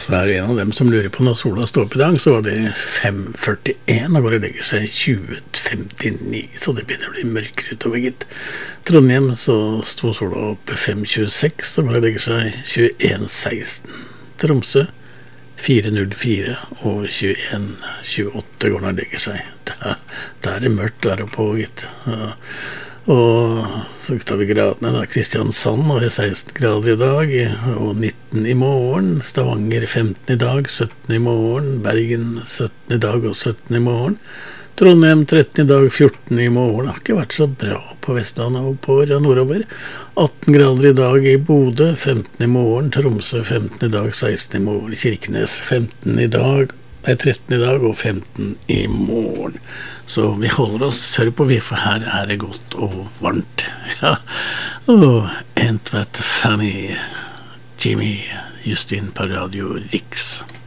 så det en av dem som lurer på når sola står opp i dag, så var det 5:41, og går og legger seg 20:59, så det begynner å bli mørkere utover, gitt. Trondheim så sto sola opp 5:26, og går og legger seg 21:16. Tromsø 4:04 og 21:28 går den og legger seg. Det det mørkt der oppe, gitt. Og så tar vi gradene da. Kristiansand har 16 grader i dag, og 19 i morgen. Stavanger 15 i dag, 17 i morgen. Bergen 17 i dag og 17 i morgen. Trondheim 13 i dag, 14 i morgen. Det har ikke vært så bra på Vestlandet og på nordover. 18 grader i dag i Bodø, 15 i morgen. Tromsø 15 i dag, 16 i morgen. Kirkenes 15 i dag, 13 i dag og 15 i morgen. Så vi holder oss, hør på vi, for her det godt og varmt. Ja. Og Entvet Fanny, Jimmy Justin på Radio Riks.